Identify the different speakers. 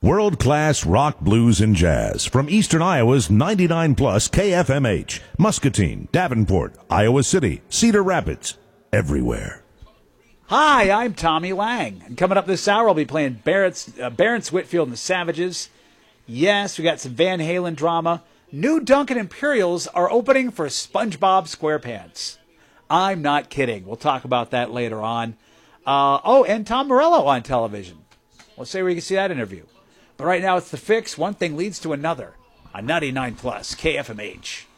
Speaker 1: World-class rock, blues, and jazz from Eastern Iowa's 99 plus KFMH, Muscatine, Davenport, Iowa City, Cedar Rapids, everywhere.
Speaker 2: Hi, I'm Tommy Lang, and coming up this hour, I'll be playing Barents Whitfield and the Savages. Yes, we got some Van Halen drama. New Duncan Imperials are opening for SpongeBob SquarePants. I'm not kidding. We'll talk about that later on. And Tom Morello on television. We'll say where you can see that interview. But right now, it's The Fix. One thing leads to another on 99 plus KFMH.